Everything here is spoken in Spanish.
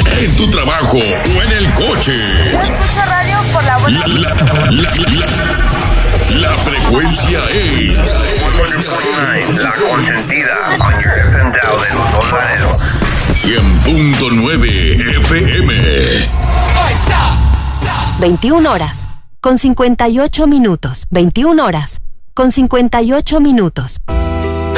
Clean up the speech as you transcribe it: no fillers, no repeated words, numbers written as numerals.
en tu trabajo o en el coche. Yo escucho radio por la buena. La frecuencia es 100.9, La Consentida, on your FM dial de los Laredos. 100.9 FM. 21 horas con 58 minutos. 21 horas con 58 minutos.